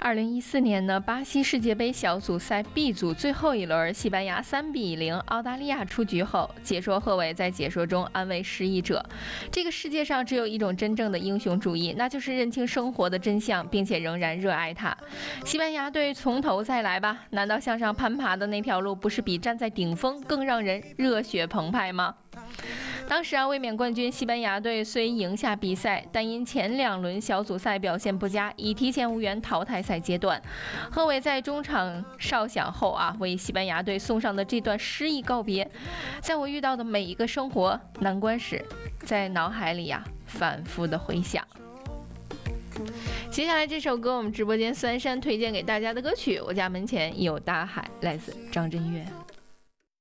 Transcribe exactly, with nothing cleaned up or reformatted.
二零一四年呢，巴西世界杯小组赛 B 组最后一轮，西班牙三比零澳大利亚出局后，解说贺炜在解说中安慰失意者：这个世界上只有一种真正的英雄主义，那就是认清生活的真相，并且仍然热爱它。西班牙队从头再来吧，难道向上攀爬的那条路不是比站在顶峰更让人热血澎湃吗？当时啊，卫冕冠军西班牙队虽赢下比赛，但因前两轮小组赛表现不佳，已提前无缘淘汰赛阶段。贺炜在中场哨响后啊，为西班牙队送上的这段诗意告别，在我遇到的每一个生活难关时，在脑海里啊反复的回响。接下来这首歌，我们直播间三山推荐给大家的歌曲《我家门前有大海》，来自张震岳。